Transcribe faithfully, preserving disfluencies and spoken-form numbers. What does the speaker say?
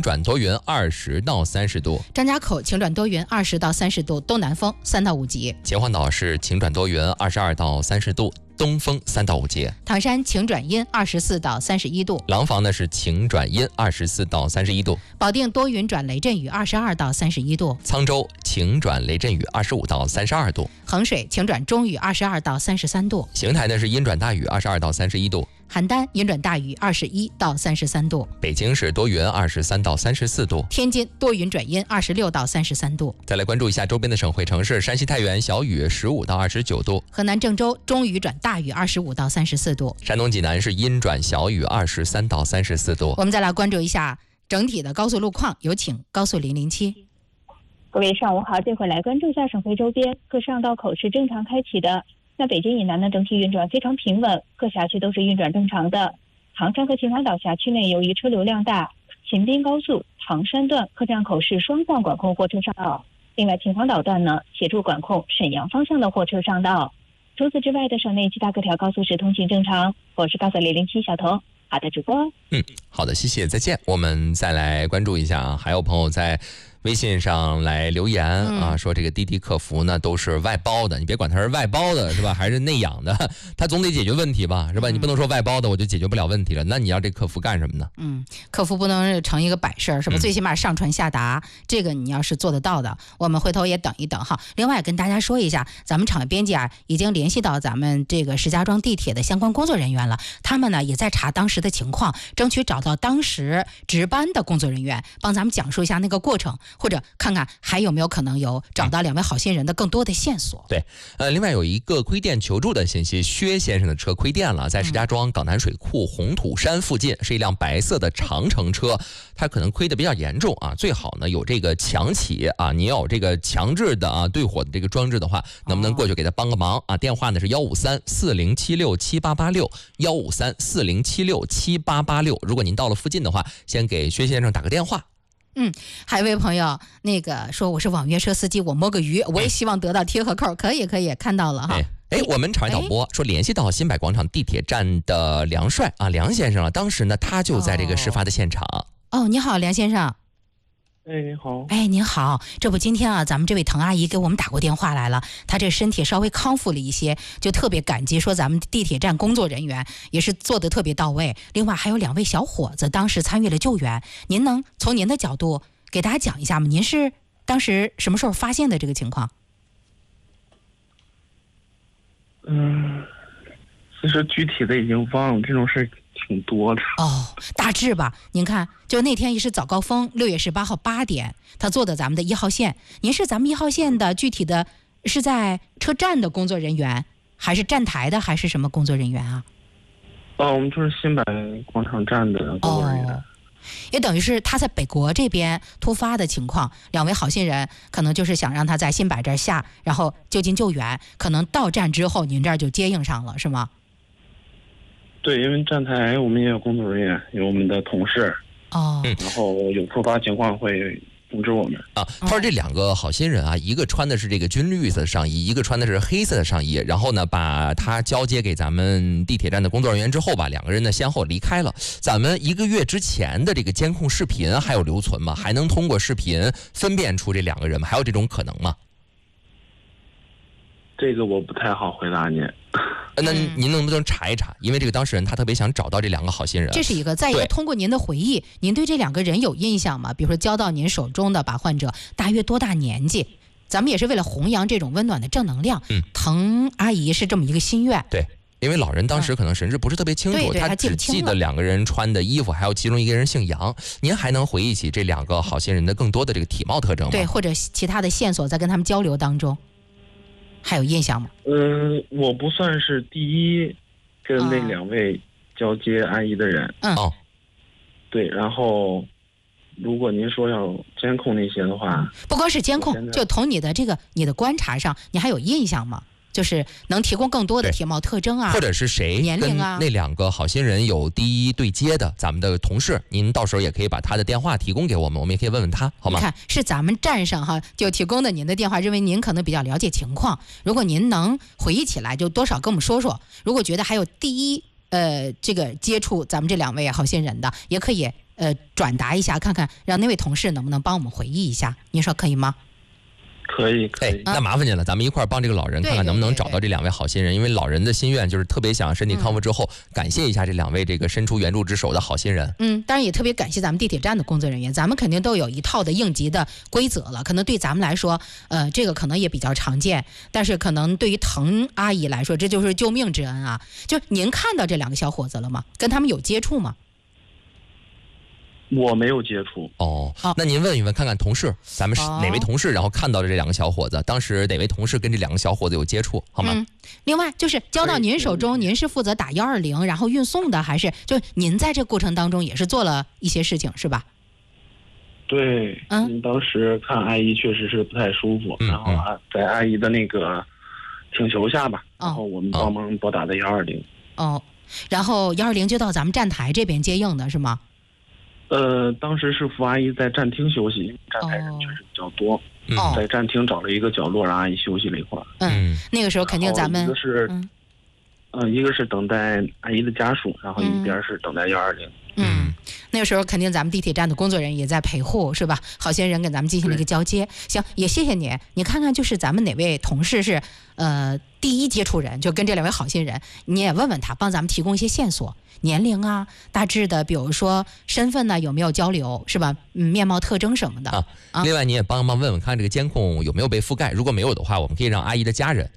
转多云，二十到三十度。 张家口晴转多云，二十到三十度，东南风三到五级。 秦皇岛是晴转多云，二十二到三十度，东风三到五级。 唐山晴转阴，二十四到三十一度。 廊坊呢是晴转阴，二十四到三十一度。 保定多云转雷阵雨，二十二到三十一度。 沧州晴转雷阵雨，二十五到三十二度。 衡水晴转中雨，二十二到三十三度。 邢台呢是阴转大雨，二十二到三十一度。 邯郸阴转大雨，二十一到三十三度。 北京是多云，二十三到三十四度。 天津多云转阴，二十六到三十三度。 再来关注一下周边的省会城市，山西太原小雨，十五到二十九度。 河南郑州中雨转大雨，二十五到三十四度。 山东济南是阴转小雨，二十三到三十四度。 我们再来关注一下整体的高速路况，有请高速零零七。 各位上午好，这回来关注一下省会周边各上道口是正常开启的。那北京以南呢，整体运转非常平稳，各辖区都是运转正常的。唐山和秦皇岛辖区内，由于车流量大，秦滨高速唐山段客站口是双向管控货车上道。另外，秦皇岛段呢，协助管控沈阳方向的货车上道。除此之外的省内其他各条高速是通行正常。我是高速零零七小童，好的，主播。 嗯，好的，谢谢，再见。我们再来关注一下啊，还有朋友在微信上来留言啊， 嗯、 说这个滴滴客服呢都是外包的，你别管它是外包的是吧，还是内养的，他总得解决问题吧，是吧？ 嗯、 你不能说外包的我就解决不了问题了，那你要这客服干什么呢？ 嗯，客服不能成一个摆设，是吧？嗯、最起码上传下达，这个你要是做得到的，我们回头也等一等哈。另外跟大家说一下，咱们厂编辑啊已经联系到咱们这个石家庄地铁的相关工作人员了，他们呢也在查当时的情况，争取找到当时值班的工作人员，帮咱们讲述一下那个过程，或者看看还有没有可能有找到两位好心人的更多的线索。 对，呃，另外有一个亏电求助的信息，薛先生的车亏电了，在石家庄港南水库红土山附近，是一辆白色的长城车，它可能亏得比较严重啊，最好呢有这个强起啊，你有这个强制的啊对火的这个装置的话，能不能过去给他帮个忙啊？电话呢是幺五三四零七六七八八六，幺五三四零七六七八八六。如果您到了附近的话，先给薛先生打个电话。 嗯，还有一位朋友那个说我是网约车司机，我摸个鱼，我也希望得到贴和扣，可以可以，看到了哈。 哎哎，我们场外导播说联系到新柏广场地铁站的梁帅啊，梁先生啊，当时呢他就在这个事发的现场。 哦，哦你好，梁先生。 哎，您好。 哎，您好，这不今天啊，咱们这位滕阿姨给我们打过电话来了，她这身体稍微康复了一些，就特别感激，说咱们地铁站工作人员也是做得特别到位。另外还有两位小伙子当时参与了救援，您能从您的角度给大家讲一下吗？您是当时什么时候发现的这个情况？ 嗯，其实具体的已经忘了，这种事挺多的。 哦，大致吧。您看，就那天也是早高峰，六月十八号八点，他坐的咱们的一号线。您是咱们一号线的具体的是在车站的工作人员，还是站台的，还是什么工作人员啊？ 哦，我们就是新柏广场站的工作人员。 哦，也等于是他在北国这边突发的情况，两位好心人可能就是想让他在新柏这儿下，然后就近救援，可能到站之后您这儿就接应上了，是吗？ 对，因为站台我们也有工作人员，有我们的同事。 哦， 然后有突发情况会通知我们啊。他说这两个好心人啊，一个穿的是这个军绿色的上衣，一个穿的是黑色的上衣，然后呢把他交接给咱们地铁站的工作人员之后吧，两个人呢先后离开了。咱们一个月之前的这个监控视频还有留存吗？还能通过视频分辨出这两个人吗？还有这种可能吗？ 这个我不太好回答您。 那您能不能查一查？因为这个当事人他特别想找到这两个好心人。 这是一个，再一个，通过您的回忆，您对这两个人有印象吗？比如说交到您手中的把患者大约多大年纪？咱们也是为了弘扬这种温暖的正能量。 嗯， 滕阿姨是这么一个心愿。 对，因为老人当时可能神志不是特别清楚， 对对他只记得两个人穿的衣服，还有其中一个人姓杨。您还能回忆起这两个好心人的更多的这个体貌特征吗？ 对，或者其他的线索，在跟他们交流当中，还有印象吗？ 嗯，我不算是第一跟那两位交接阿姨的人。 嗯， 哦， 对，然后如果您说要监控那些的话， 不光是监控，就从你的这个你的观察上，你还有印象吗？就是能提供更多的体貌特征啊， 或者是谁年龄啊， 跟那两个好心人有第一对接的，咱们的同事，您到时候也可以把他的电话提供给我们，我们也可以问问他，好吗？ 你看，是咱们站上哈就提供的您的电话，认为您可能比较了解情况，如果您能回忆起来，就多少跟我们说说。如果觉得还有第一呃这个接触咱们这两位好心人的，也可以呃转达一下，看看让那位同事能不能帮我们回忆一下，您说可以吗？ 可以可以， 哎，那麻烦您了，咱们一块儿帮这个老人看看能不能找到这两位好心人，因为老人的心愿就是特别想身体康复之后，嗯、感谢一下这两位这个伸出援助之手的好心人。 嗯，当然也特别感谢咱们地铁站的工作人员，咱们肯定都有一套的应急的规则了，可能对咱们来说，呃，这个可能也比较常见，但是可能对于滕阿姨来说，这就是救命之恩啊！就您看到这两个小伙子了吗？跟他们有接触吗？ 我没有接触。 哦，那您问一问，看看同事，咱们是哪位同事，然后看到了这两个小伙子，当时哪位同事跟这两个小伙子有接触，好吗？ 嗯、另外就是交到您手中，您是负责打幺二零，然后运送的，还是就您在这过程当中也是做了一些事情，是吧？ 对，嗯，当时看阿姨确实是不太舒服，嗯、然后啊，在阿姨的那个请求下吧， 哦、 然后我们帮忙拨打的幺二零。 哦，然后幺二零就到咱们站台这边接应的是吗？ 呃，当时是傅阿姨在站厅休息，因为站台人确实比较多， 哦、 在站厅找了一个角落让阿姨休息了一会儿。 嗯，那个时候肯定咱们一个是，嗯、呃，一个是等待阿姨的家属，然后一边是等待幺二零。 嗯，那个时候肯定咱们地铁站的工作人员也在陪护，是吧？好心人给咱们进行了一个交接。行，也谢谢你。你看看，就是咱们哪位同事是呃第一接触人，就跟这两位好心人，你也问问他，帮咱们提供一些线索。年龄啊，大致的，比如说身份呢有没有交流，是吧？嗯，面貌特征什么的。 啊，另外你也帮忙问问看这个监控有没有被覆盖，如果没有的话，我们可以让阿姨的家人